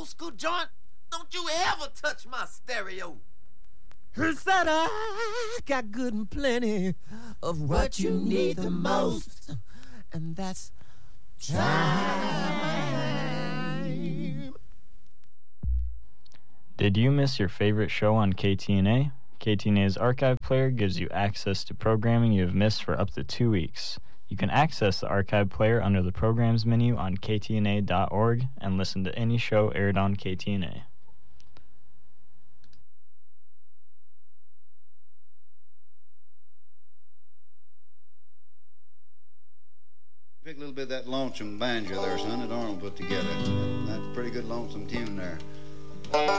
old school joint, don't you ever touch my stereo. Heard that I got good and plenty of what you need the most, and that's time. Did you miss your favorite show on KTNA? KTNA's archive player gives you access to programming you have missed for up to 2 weeks. You can access the archive player under the programs menu on ktna.org and listen to any show aired on KTNA. Pick a little bit of that lonesome banjo there, son, that Arnold put together. That's a pretty good lonesome tune there.